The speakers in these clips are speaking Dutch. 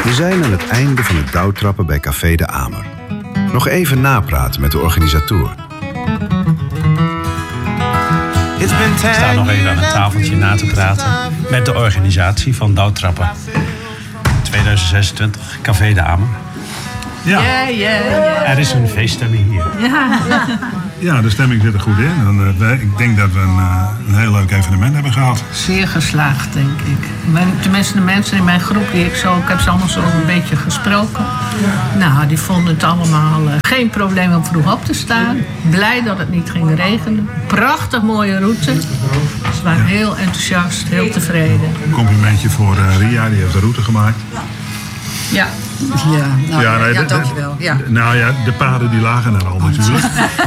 We zijn aan het einde van het douwtrappen bij Café de Amer. Nog even napraten met de organisatoren. Ik sta nog even aan het tafeltje na te praten met de organisatie van douwtrappen. 2026, Café de Amer. Ja. Er is een feeststemming hier. Ja, de stemming zit er goed in. Ik denk dat we een heel leuk evenement hebben gehad. Zeer geslaagd, denk ik. Tenminste, de mensen in mijn groep ik heb ze allemaal zo een beetje gesproken. Nou, die vonden het allemaal geen probleem om vroeg op te staan. Blij dat het niet ging regenen. Prachtig mooie route. Ze waren heel enthousiast, heel tevreden. Een complimentje voor Ria, die heeft de route gemaakt. Ja. Dankjewel. Ja. Nou ja, de paden die lagen er al natuurlijk.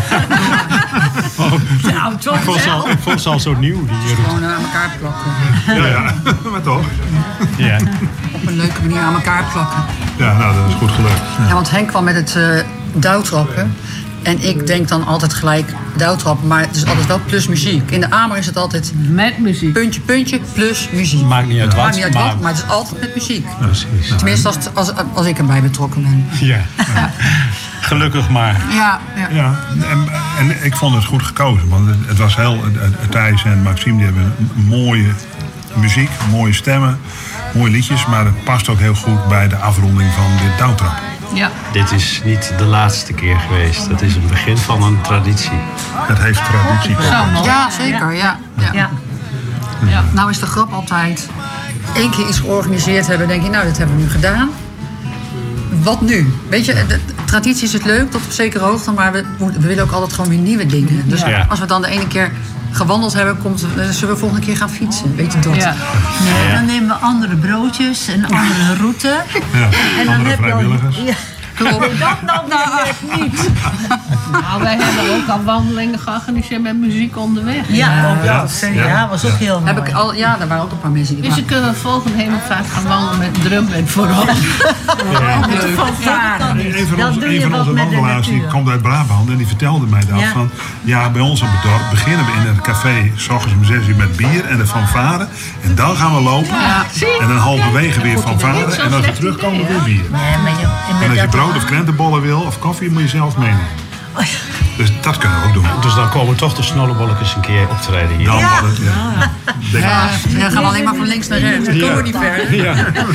Nou, toch wel. Ik vond ze al zo nieuw. Die Gewoon aan elkaar plakken. Ja, maar toch. ja. Op een leuke manier aan elkaar plakken. Ja, nou, dat is goed gelukt. Ja, want Henk kwam met het douwtrappen. En ik denk dan altijd gelijk douwtrappen, maar het is altijd wel plus muziek. In de Amer is het altijd Met muziek. puntje, puntje, plus muziek. Maakt niet uit wat. Maakt niet uit wat, maar het is altijd met muziek. Precies. Tenminste, als ik erbij betrokken ben. Ja. Gelukkig maar. Ja. Ja, en ik vond het goed gekozen. Want het was heel... Thijs en Maxime die hebben mooie muziek, mooie stemmen, mooie liedjes. Maar het past ook heel goed bij de afronding van dit douwtrap. Ja. Dit is niet de laatste keer geweest. Het is een begin van een traditie. Het heeft traditie. Zo mooi. Ja, zeker. Ja. Nou is de grap altijd... 1 keer iets georganiseerd hebben, denk je, nou, dit hebben we nu gedaan. Wat nu? Weet je, de traditie is het leuk, tot op zekere hoogte, maar we willen ook altijd gewoon weer nieuwe dingen. Dus als we dan de ene keer gewandeld hebben, zullen we volgende keer gaan fietsen. Weet je dat? Ja. Nee, dan nemen we andere broodjes, een andere route. Ja, En dan andere heb je al... vrijwilligers. Ja. Dat nou echt niet. Nou, wij hebben ook al wandelingen georganiseerd met muziek onderweg. Ja, was ook heel mooi. Daar waren ook een paar mensen die Dus je kunt volgende hemelvaart gaan wandelen met drumband voorop. Met de fanfare. Een van Dat onze, doe je van wat onze met de wandelaars die natuur. komt uit Brabant en die vertelde mij dat. Ja. Van, ja, bij ons op het dorp beginnen we in het café 's ochtends om 6 uur met bier en de fanfare. En dan gaan we lopen. En dan halverwege weer fanfare. En als we terugkomen weer bier. Nee, maar En als je brood of krentenbollen wil of koffie, moet je zelf meenemen. Dus dat kunnen we ook doen. Dus dan komen toch de snollebolletjes een keer optreden hier. Dan we gaan alleen maar van links naar rechts. Dat komen we niet ver. Ja.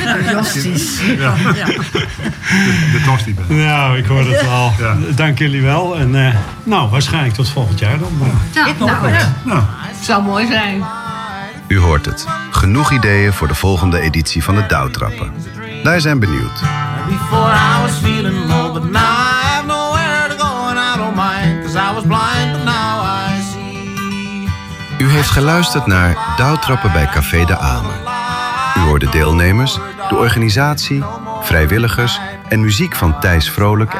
de tosti. Nou, ik hoor het al. Ja. Dank jullie wel. En waarschijnlijk tot volgend jaar dan. Nou, Het zou mooi zijn. U hoort het. Genoeg ideeën voor de volgende editie van het douwtrappen. Wij zijn benieuwd. Before I was feeling low, but now I have nowhere to go and I don't mind, 'cause I was blind, but now I see. U heeft geluisterd naar Douwtrappen bij Café de Amer. U hoorde deelnemers, de organisatie, vrijwilligers en muziek van Thijs Vrolijk